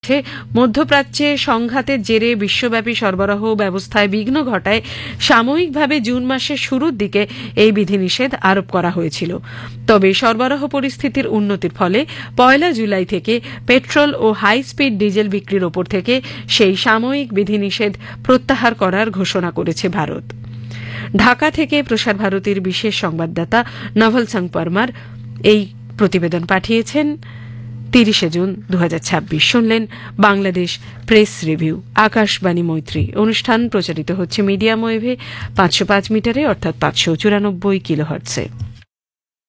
বলেছে, মধ্যপ্রাচ্যে সংঘাতের জেরে বিশ্বব্যাপী সরবরাহ ব্যবস্থায় বিঘ্ন ঘটায় সাময়িকভাবে জুন মাসের শুরুর দিকে এই বিধিনিষেধ আরোপ করা হয়েছিল। তবে সরবরাহ পরিস্থিতির উন্নতির ফলে 1 জুলাই থেকে পেট্রোল ও হাই স্পিড ডিজেল বিক্রির ওপর থেকে সেই সাময়িক বিধিনিষেধ প্রত্যাহার করার ঘোষণা করেছে ভারত। ঢাকা থেকে প্রসার ভারতীর বিশেষ সংবাদদাতা নভল সং পরমার এই প্রতিবেদন পাঠিয়েছেন। 30 জুন 2026 শুনলেন বাংলাদেশ প্রেস রিভিউ। আকাশবাণী মৈত্রী অনুষ্ঠান প্রচারিত হচ্ছে মিডিয়াম ওয়েভে 505 মিটারে অর্থাৎ 594 কিলোহার্টজে।